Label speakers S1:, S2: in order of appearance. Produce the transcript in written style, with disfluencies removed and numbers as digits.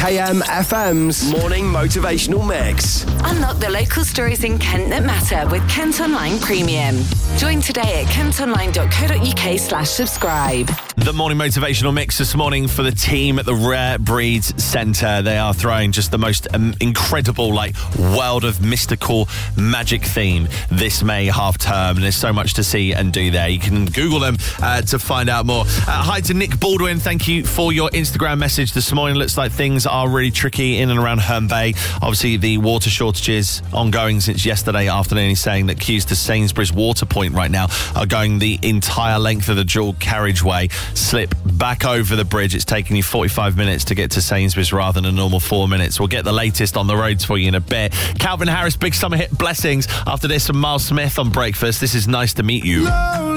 S1: KMFM's Morning Motivational Mix.
S2: Unlock the local stories in Kent that matter with Kent Online Premium. Join today at kentonline.co.uk/subscribe.
S3: The Morning Motivational Mix this morning for the team at the Rare Breeds Centre. They are throwing just the most incredible, world of mystical magic theme this May half term. And there's so much to see and do there. You can Google them to find out more. Hi to Nick Baldwin. Thank you for your Instagram message this morning. Looks like things are really tricky in and around Herne Bay. Obviously, the water shortages ongoing since yesterday afternoon. He's saying that queues to Sainsbury's Water Point right now are going the entire length of the dual carriageway. Slip back over the bridge. It's taking you 45 minutes to get to Sainsbury's rather than a normal 4 minutes. We'll get the latest on the roads for you in a bit. Calvin Harris, big summer hit Blessings. After this, some Miles Smith on Breakfast. This is Nice to Meet You.